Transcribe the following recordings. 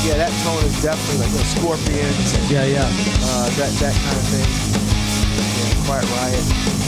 yeah, that tone is definitely like Scorpions and that kind of thing. Yeah, Quiet Riot,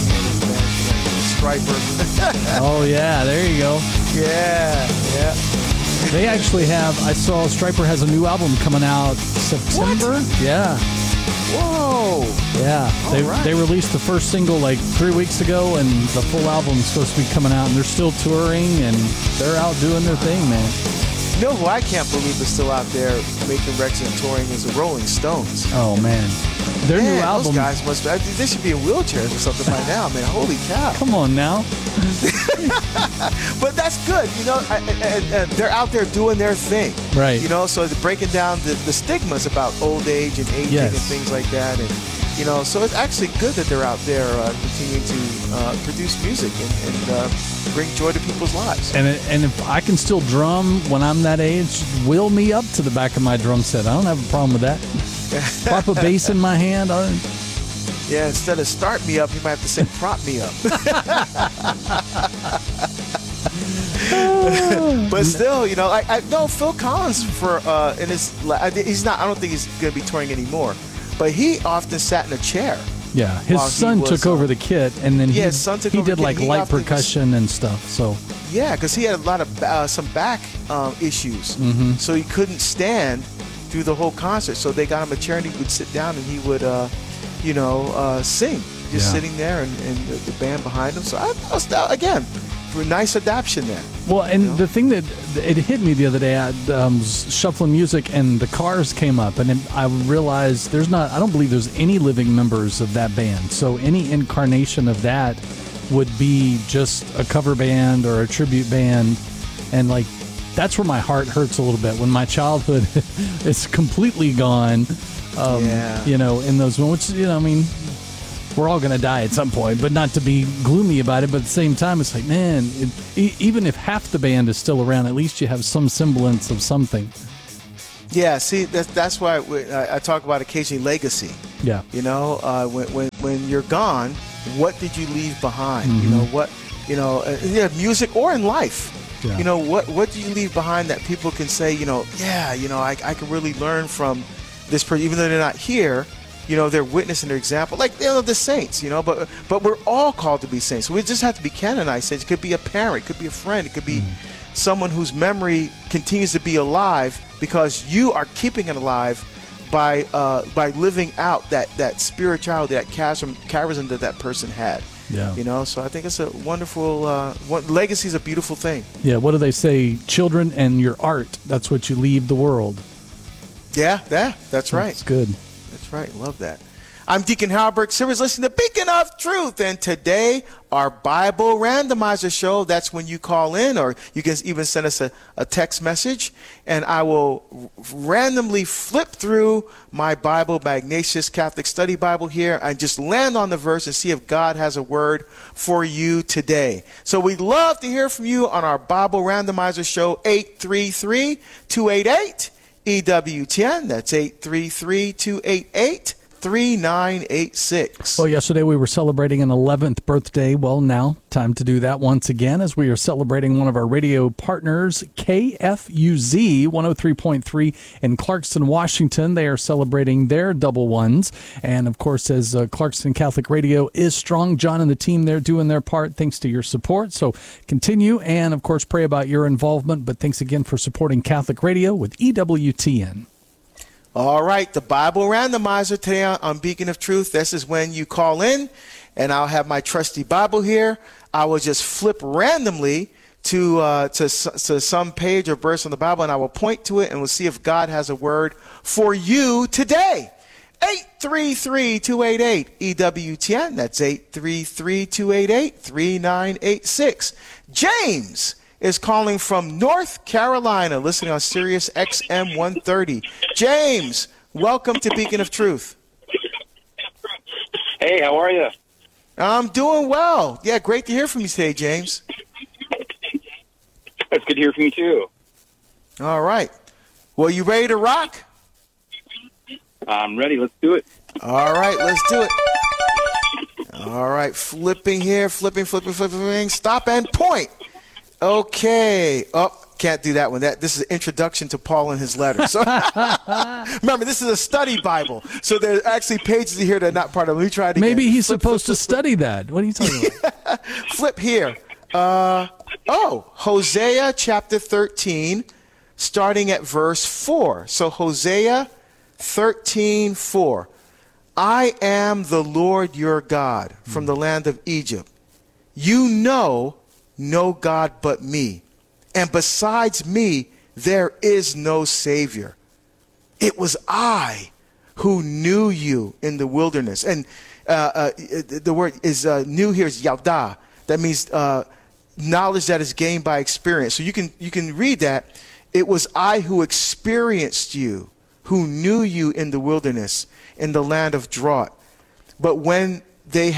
Stryper. Oh yeah, there you go. Yeah. They actually have. I saw Stryper has a new album coming out September. What? Yeah. Whoa. Yeah. They released the first single like 3 weeks ago, and the full album's supposed to be coming out. And they're still touring, and they're out doing their thing, man. You know who I can't believe is still out there making records and touring is the Rolling Stones. Oh man, their new album. Those guys must. They should be in wheelchairs or something by now, man. Holy cow! Come on now. But that's good, you know. They're out there doing their thing, right? You know, so they're breaking down the stigmas about old age and aging and things like that, and you know, so it's actually good that they're out there continuing to produce music and bring joy to people's lives. And if I can still drum when I'm that age, wheel me up to the back of my drum set. I don't have a problem with that. Pop a bass in my hand. Yeah, instead of start me up, you might have to say prop me up. But still, you know, I know Phil Collins he's not. I don't think he's going to be touring anymore. But he often sat in a chair. Yeah, his son took over the kit, and then he did like light percussion and stuff. So yeah, because he had a lot of some back issues, so he couldn't stand through the whole concert. So they got him a chair, and he would sit down, and he would, sing, just sitting there, and the band behind him. So I was again. For a nice adaptation there. Well, and the thing that it hit me the other day, I was shuffling music and the Cars came up, and I realized I don't believe there's any living members of that band. So any incarnation of that would be just a cover band or a tribute band, and like that's where my heart hurts a little bit when my childhood is completely gone. You know, in those moments, you know, I mean. We're all going to die at some point, but not to be gloomy about it. But at the same time, it's like, man, even if half the band is still around, at least you have some semblance of something. Yeah, see, that's why I talk about occasionally legacy. Yeah. You know, when you're gone, what did you leave behind? You know, what, you know, music or in life. Yeah. You know, what do you leave behind that people can say, you know, yeah, you know, I can really learn from this person, even though they're not here. You know, they're witnessing their example, like the saints. You know, but we're all called to be saints. We just have to be canonized saints. It could be a parent, it could be a friend, it could be someone whose memory continues to be alive because you are keeping it alive by living out that spirituality, that charism that person had. Yeah. You know, so I think it's a wonderful. Legacy is a beautiful thing. Yeah. What do they say? Children and your art. That's what you leave the world. Yeah. That's right. That's good. That's right. Love that. I'm Deacon Halbert. Sirius listening to Beacon of Truth. And today, our Bible Randomizer show. That's when you call in, or you can even send us a text message. And I will randomly flip through my Bible, my Ignatius Catholic Study Bible here, and just land on the verse and see if God has a word for you today. So we'd love to hear from you on our Bible Randomizer show, 833-288. EWTN, that's 833-288-3986. Well, yesterday we were celebrating an 11th birthday. Well, now, time to do that once again as we are celebrating one of our radio partners, KFUZ 103.3 in Clarkston, Washington. They are celebrating their double ones. And, of course, as Clarkston Catholic Radio is strong, John and the team there doing their part thanks to your support. So continue and, of course, pray about your involvement. But thanks again for supporting Catholic Radio with EWTN. All right, the Bible Randomizer today on Beacon of Truth. This is when you call in, and I'll have my trusty Bible here. I will just flip randomly to some page or verse on the Bible, and I will point to it, and we'll see if God has a word for you today. 833-288-EWTN. That's 833-288-3986. James is calling from North Carolina, listening on Sirius XM 130. James, welcome to Beacon of Truth. Hey, how are you? I'm doing well. Yeah, great to hear from you today, James. It's good to hear from you, too. All right. Well, you ready to rock? I'm ready. Let's do it. All right, let's do it. All right, flipping here, flipping, stop and point. Okay. Oh, can't do that one. This is an introduction to Paul and his letters. So remember, this is a study Bible. So there are actually pages here that are not part of it. Let me try it again. Maybe he's supposed to study that. What are you talking about? Flip here. Hosea chapter 13, starting at verse 4. So Hosea 13:4. I am the Lord your God from the land of Egypt. You know no God but me, and besides me there is no Savior. It was I who knew you in the wilderness. And the word is new here is yaldah. That means knowledge that is gained by experience. So you can read that. It was I who experienced you, who knew you in the wilderness, in the land of drought. But when they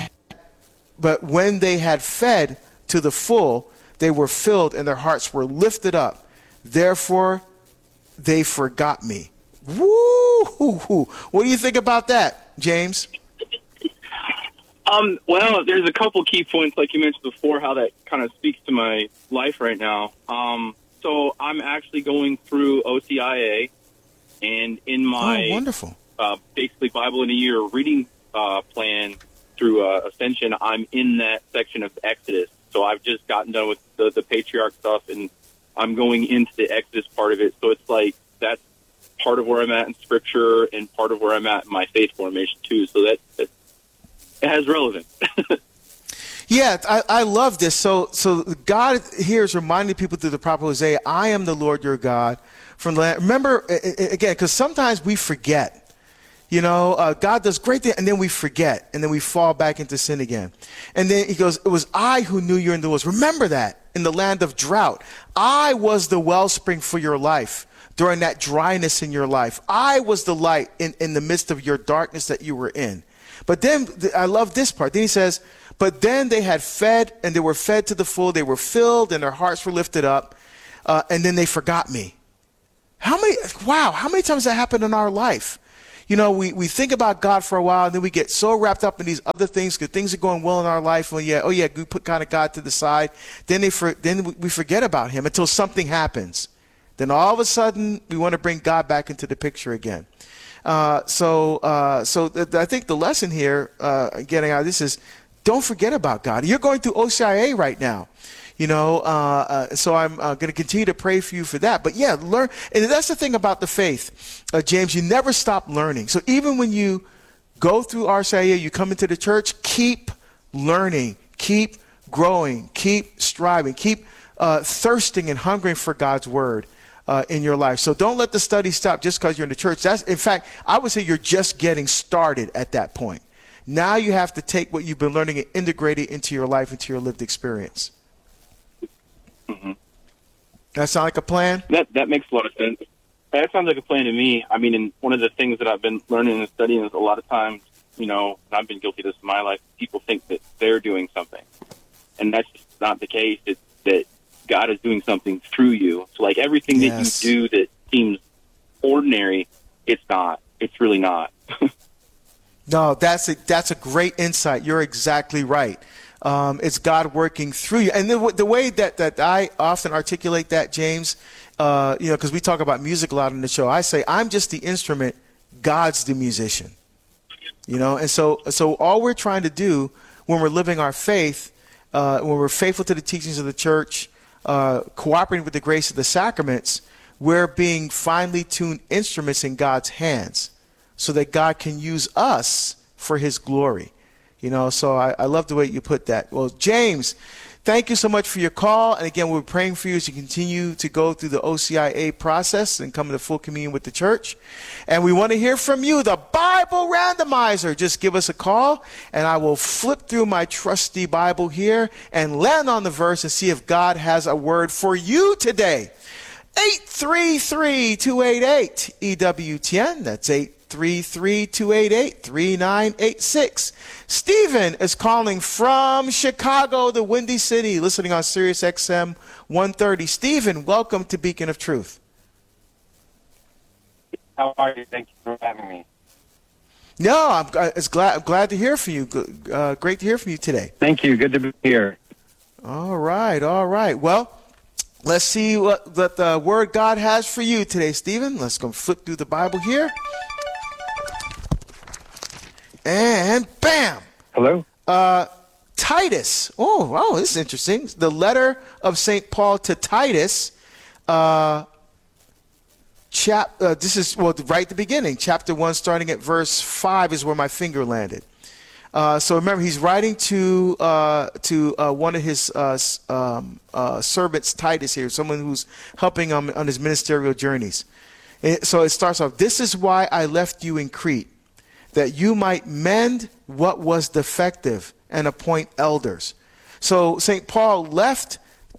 had fed to the full, they were filled and their hearts were lifted up. Therefore, they forgot me. Woo! What do you think about that, James? Well, there's a couple key points, like you mentioned before, how that kind of speaks to my life right now. So I'm actually going through OCIA, and in my wonderful. Basically Bible in a Year reading plan through Ascension, I'm in that section of Exodus. So I've just gotten done with the patriarch stuff, and I'm going into the Exodus part of it. So it's like that's part of where I'm at in Scripture and part of where I'm at in my faith formation too. So that it has relevance. Yeah, I love this. So God here is reminding people through the prophet Hosea, I am the Lord your God from the land. Remember, again, because sometimes we forget. God does great things, and then we forget, and then we fall back into sin again. And then he goes, it was I who knew you in the wilderness. Remember that, in the land of drought. I was the wellspring for your life during that dryness in your life. I was the light in the midst of your darkness that you were in. But then, I love this part. Then he says, but then they had fed, and they were fed to the full. They were filled, and their hearts were lifted up, and then they forgot me. How many times has that happened in our life? We think about God for a while, and then we get so wrapped up in these other things because things are going well in our life. And we put kind of God to the side. Then we forget about him until something happens. Then all of a sudden, we want to bring God back into the picture again. So I think the lesson here, getting out of this is, don't forget about God. You're going through OCIA right now. So I'm going to continue to pray for you for that. But yeah, learn. And that's the thing about the faith, James, you never stop learning. So even when you go through RCIA, you come into the church, keep learning, keep growing, keep striving, keep thirsting and hungering for God's word in your life. So don't let the study stop just because you're in the church. In fact, I would say you're just getting started at that point. Now you have to take what you've been learning and integrate it into your life, into your lived experience. Mm-hmm. That sound like a plan? That makes a lot of sense. That sounds like a plan to me. I mean, and one of the things that I've been learning and studying is a lot of times, and I've been guilty of this in my life, people think that they're doing something. And that's just not the case. It's that God is doing something through you. So like everything that you do that seems ordinary, it's not. It's really not. No, that's a great insight. You're exactly right. It's God working through you. And the way that I often articulate that, James, because we talk about music a lot on the show, I say, I'm just the instrument, God's the musician. And so all we're trying to do when we're living our faith, when we're faithful to the teachings of the church, cooperating with the grace of the sacraments, we're being finely tuned instruments in God's hands so that God can use us for his glory. So I love the way you put that. Well, James, thank you so much for your call. And again, we're praying for you as you continue to go through the OCIA process and come into full communion with the church. And we want to hear from you, the Bible Randomizer. Just give us a call, and I will flip through my trusty Bible here and land on the verse and see if God has a word for you today. 833-288 EWTN. That's 833-288-3986. Stephen is calling from Chicago, the Windy City, listening on Sirius XM 130. Stephen, welcome to Beacon of Truth. How are you? Thank you for having me. No, I'm glad to hear from you. Great to hear from you today. Thank you. Good to be here. All right. Well, Let's see what the Word God has for you today, Stephen. Let's go flip through the Bible here. And bam! Hello? Titus. Oh, wow, this is interesting. The letter of St. Paul to Titus. This is right at the beginning. Chapter 1, starting at verse 5 is where my finger landed. So remember, he's writing to one of his servants, Titus here, someone who's helping him on his ministerial journeys. So it starts off, "This is why I left you in Crete, that you might mend what was defective and appoint elders." So St. Paul left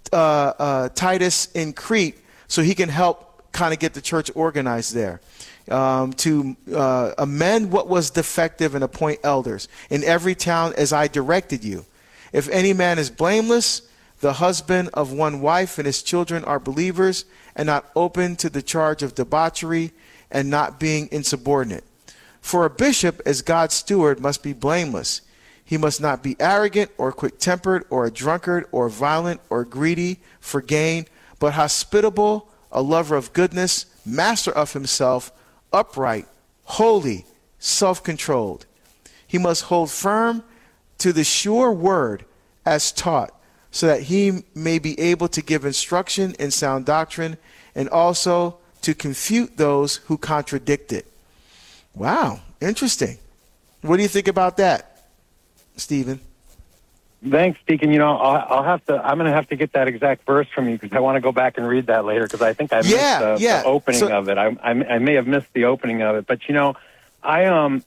Titus in Crete so he can help kind of get the church organized there, to amend what was defective and appoint elders in every town as I directed you. If any man is blameless, the husband of one wife, and his children are believers and not open to the charge of debauchery and not being insubordinate. For a bishop, as God's steward, must be blameless. He must not be arrogant or quick-tempered or a drunkard or violent or greedy for gain, but hospitable, a lover of goodness, master of himself, upright, holy, self-controlled. He must hold firm to the sure word as taught, so that he may be able to give instruction in sound doctrine and also to confute those who contradict it. Wow, interesting. What do you think about that, Stephen? Thanks, Deacon. You know, I'm going to have to get that exact verse from you, because I want to go back and read that later, because I think I missed the opening of it. I may have missed the opening of it, but you know, I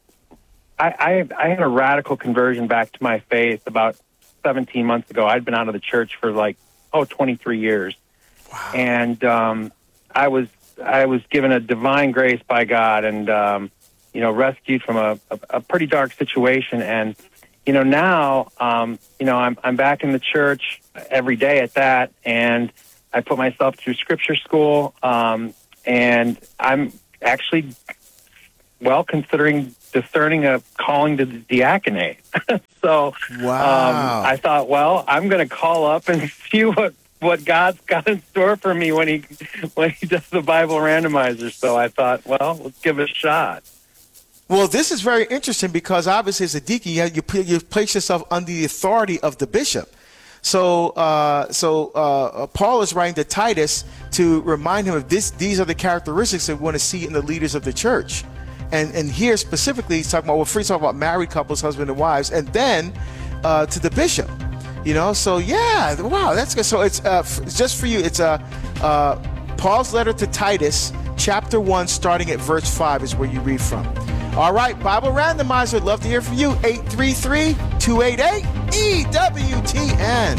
had a radical conversion back to my faith about 17 months ago. I'd been out of the church for 23 years. Wow. And I was given a divine grace by God, and rescued from a pretty dark situation. And now, I'm back in the church every day at that, and I put myself through scripture school, and I'm actually, considering discerning a calling to the diaconate. So wow. I thought, I'm going to call up and see what God's got in store for me when he does the Bible randomizer. So I thought, let's give it a shot. Well, this is very interesting, because obviously as a deacon, you place yourself under the authority of the bishop. So Paul is writing to Titus to remind him of these are the characteristics that we want to see in the leaders of the church. And here specifically, he's talking about, first talking about married couples, husband and wives, and then to the bishop. So yeah, wow, that's good. So it's just for you. It's Paul's letter to Titus, chapter 1, starting at verse 5 is where you read from. All right, Bible Randomizer, love to hear from you. 833-288-EWTN.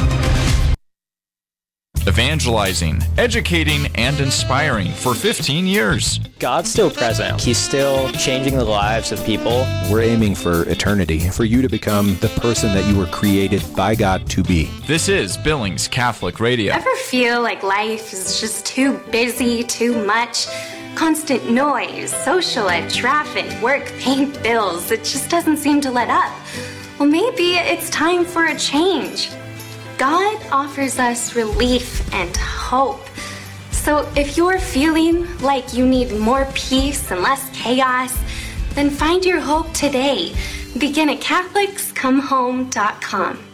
Evangelizing, educating, and inspiring for 15 years. God's still present. He's still changing the lives of people. We're aiming for eternity, for you to become the person that you were created by God to be. This is Billings Catholic Radio. Ever feel like life is just too busy, too much? Constant noise, social life, traffic, work, paying bills. It just doesn't seem to let up. Well, maybe it's time for a change. God offers us relief and hope. So if you're feeling like you need more peace and less chaos, then find your hope today. Begin at CatholicsComeHome.com.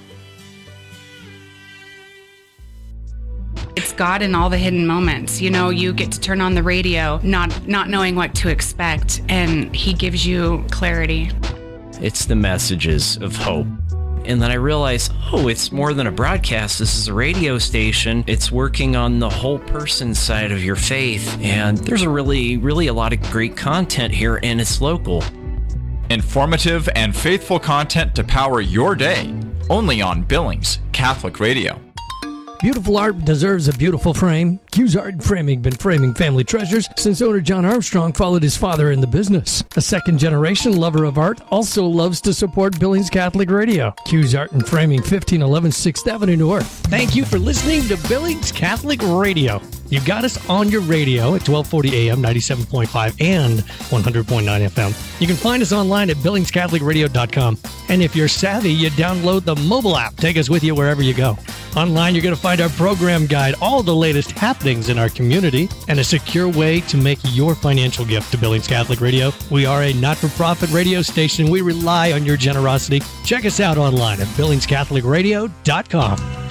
It's God in all the hidden moments. You get to turn on the radio, not knowing what to expect, and He gives you clarity. It's the messages of hope. And then I realized, it's more than a broadcast. This is a radio station. It's working on the whole person side of your faith. And there's a really a lot of great content here, and it's local. Informative and faithful content to power your day. Only on Billings Catholic Radio. Beautiful art deserves a beautiful frame. Q's Art and Framing been framing family treasures since owner John Armstrong followed his father in the business. A second-generation lover of art also loves to support Billings Catholic Radio. Q's Art and Framing, 1511 6th Avenue North. Thank you for listening to Billings Catholic Radio. You got us on your radio at 1240 AM, 97.5, and 100.9 FM. You can find us online at BillingsCatholicRadio.com. And if you're savvy, you download the mobile app. Take us with you wherever you go. Online, you're going to find our program guide, all the latest happenings in our community, and a secure way to make your financial gift to Billings Catholic Radio. We are a not-for-profit radio station. We rely on your generosity. Check us out online at BillingsCatholicRadio.com.